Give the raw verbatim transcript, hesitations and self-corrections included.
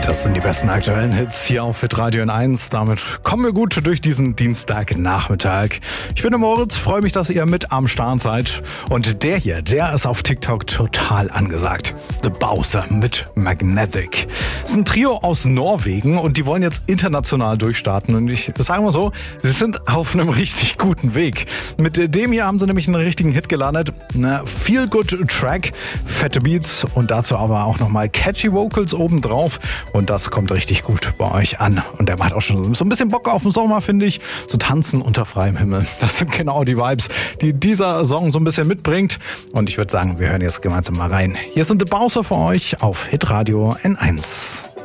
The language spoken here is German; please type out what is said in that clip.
Das sind die besten aktuellen Hits hier auf Hitradio N eins. Damit kommen wir gut durch diesen Dienstagnachmittag. Ich bin der Moritz, freue mich, dass ihr mit am Start seid. Und der hier, der ist auf TikTok total angesagt. The Bowser mit Magnetic. Das ist ein Trio aus Norwegen und die wollen jetzt international durchstarten. Und ich sage mal so, sie sind auf einem richtig guten Weg. Mit dem hier haben sie nämlich einen richtigen Hit gelandet. Eine Feel-Good-Track, fette Beats und dazu aber auch nochmal catchy Vocals obendrauf. Und das kommt richtig gut bei euch an. Und der macht auch schon so ein bisschen Bock auf den Sommer, finde ich. So tanzen unter freiem Himmel. Das sind genau die Vibes, die dieser Song so ein bisschen mitbringt. Und ich würde sagen, wir hören jetzt gemeinsam mal rein. Hier sind The Bowser für euch auf Hitradio N eins.